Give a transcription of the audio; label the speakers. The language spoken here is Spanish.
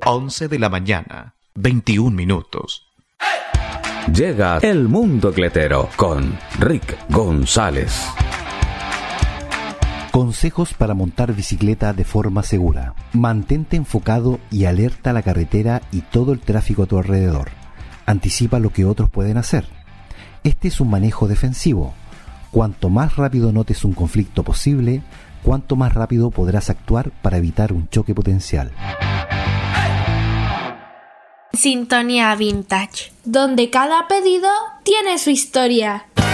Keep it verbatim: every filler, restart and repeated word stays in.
Speaker 1: once de la mañana, veintiún minutos.
Speaker 2: Llega El Mundo Cletero con Rick González.
Speaker 3: Consejos para montar bicicleta de forma segura. Mantente enfocado y alerta a la carretera y todo el tráfico a tu alrededor. Anticipa lo que otros pueden hacer. Este es un manejo defensivo. Cuanto más rápido notes un conflicto posible, cuanto más rápido podrás actuar para evitar un choque potencial.
Speaker 4: Sintonía Vintage, donde cada pedido tiene su historia.